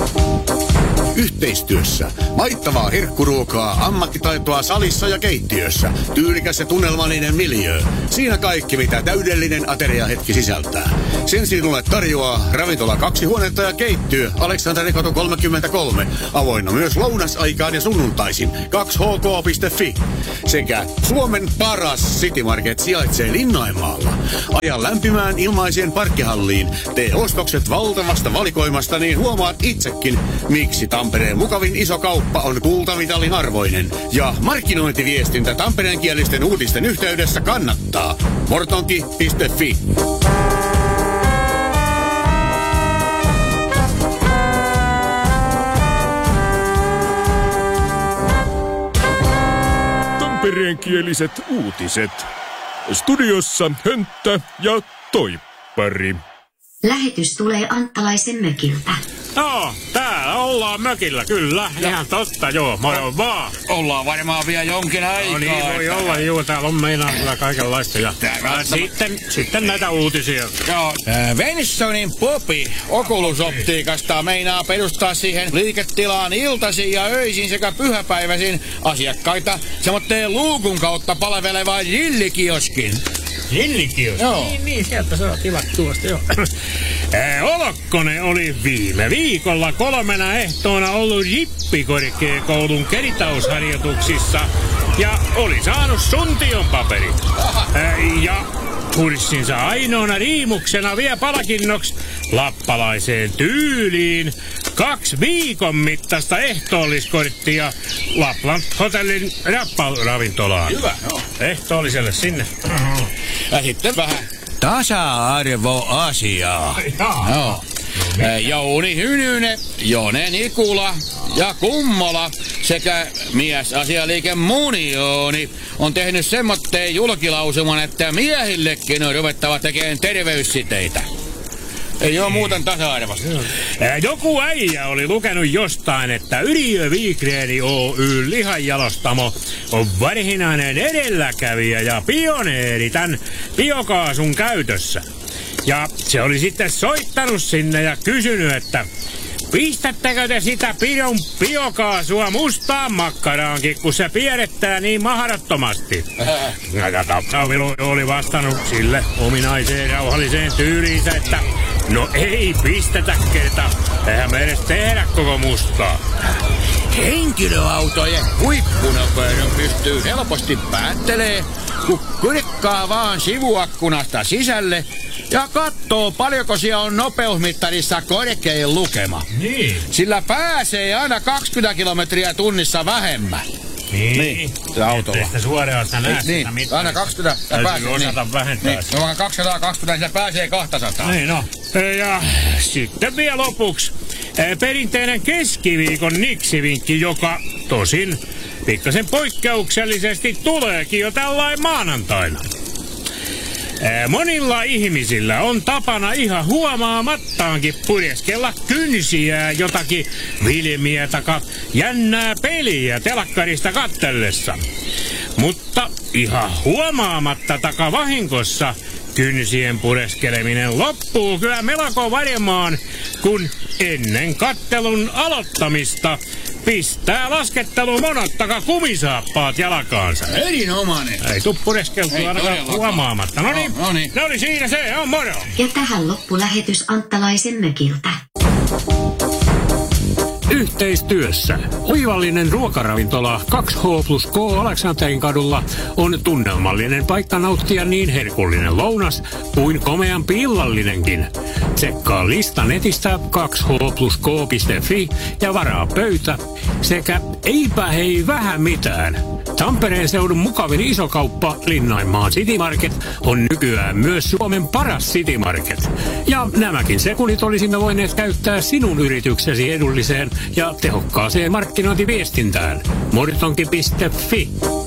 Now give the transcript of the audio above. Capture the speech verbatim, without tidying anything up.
Yhteistyössä maittavaa herkkuruokaa, ammattitaitoa salissa ja keittiössä, tyylikäs ja tunnelmallinen miljöö. Siinä kaikki, mitä täydellinen ateriahetki sisältää. Sen sinulle tarjoaa ravintola kaksi huonetta ja keittiö Aleksanterikatu kolmekymmentäkolme. Avoinna myös lounasaikaan ja sunnuntaisin kaksi h k piste f i. Sekä Suomen paras City Market sijaitsee Linnainmaalla. Aja lämpimään ilmaiseen parkkihalliin. Tee ostokset valtavasta valikoimasta, niin huomaat itsekin, miksi Tampereen mukavin iso kauppa on kultamitalin arvoinen. Ja markkinointiviestintä tampereenkielisten uutisten yhteydessä kannattaa. mortonki piste f i. Tampereenkieliset uutiset. Studiossa Hönttä ja Toippari. Lähetys tulee Anttalaisen mökiltä. No, täällä ollaan mökillä, kyllä. Ja. Ihan totta, joo, moro vaan. Ollaan varmaan vielä jonkin aikaa. No niin, voi että... olla, juu, täällä on meinaa kyllä kaikenlaista. Ja äh, sitten, sitten näitä uutisia. Joo, äh, Vensonin Popi Oculus-optiikasta meinaa perustaa siihen liiketilaan iltaisin ja öisin sekä pyhäpäiväisin asiakkaita semmoitteen luukun kautta palvelevaan jillikioskin. Jillikioski? Joo. Niin, niin, sieltä saa tilattua vasta, joo. Ää, Olokkonen oli viime viikolla kolmena ehtoona ollut Jippikorkeakoulun keritausharjoituksissa ja oli saanut suntion paperit. Ää, ja kurssinsa ainoana riimuksena vie palkinnoksi lappalaiseen tyyliin kaksi viikon mittaista ehtoolliskorttia Lapland Hotellin rapparavintolaan. Hyvä, joo. Ehtoolliselle sinne. Mm-hmm. Ja sitten vähän tasa-arvoasiaa. Joo. Jouni Hynynen, Jone Nikula ja Kummola sekä miesasialiike Munioni on tehnyt semmoitteen julkilausuman, että miehillekin on ruvettava tekemään terveyssiteitä. Ei oo muuten tasa-arvosta. Joku äijä oli lukenut jostain, että Yrjö Wigreeni Oy lihanjalostamo on varsinainen edelläkävijä ja pioneeri tämän biokaasun käytössä. Ja se oli sitten soittanut sinne ja kysynyt, että pistättekö te sitä pidon biokaasua mustaan makkaraankin, kun se piirrettää niin mahdottomasti? Ja Kapsavilu oli vastannut sille ominaiseen rauhalliseen tyyliinsä, että no ei pistetä kerta, eihän me edes tehdä koko mustaa. Henkilöautojen huippunopeuden pystyy helposti päättelee, kun kurkkaa vaan sivuakkunasta sisälle ja katsoo paljonko siellä on nopeusmittarissa korkein lukema. Niin. Sillä pääsee aina kaksikymmentä kilometriä tunnissa vähemmän. Niin, niin se autolla. Ettei sitä suoraan sitä näe niin, sitä aina kaksikymmentä. Täytyy pääsee, osata niin. vähentää niin. sitä. No kaksisataakaksikymmentä, sillä pääsee kaksisataa. Niin no. Ja sitten vielä lopuksi perinteinen keskiviikon niksivinkki, joka tosin pikkasen poikkeuksellisesti tuleekin jo tällainen maanantaina. Monilla ihmisillä on tapana ihan huomaamattaankin purjeskella kynsiä jotakin filmiä taka jännää peliä telakkarista kattellessa. Mutta ihan huomaamatta taka vahingossa kynsien pureskeleminen loppuu kyllä melko varmaan, kun ennen kattelun aloittamista pistää laskettelun monottaka kumisaappaat jalkaansa. Erinomainen. Ei tuu pureskeltua ainakaan huomaamatta. No niin, no niin. No niin, siinä se on, moro. Ja tähän loppulähetys Anttalaisen mökiltä. Yhteistyössä oivallinen ruokaravintola kaksi H plus K Aleksanterin kadulla on tunnelmallinen paikka nauttia niin herkullinen lounas kuin komeampi illallinenkin. Tsekkaa lista netistä kaksi H plus K piste f i ja varaa pöytä sekä eipä hei vähän mitään. Tampereen seudun mukavin isokauppa Linnainmaan City Market on nykyään myös Suomen paras City Market. Ja nämäkin sekunnit olisimme voineet käyttää sinun yrityksesi edulliseen ja tehokkaaseen markkinointiviestintään. mortonki piste f i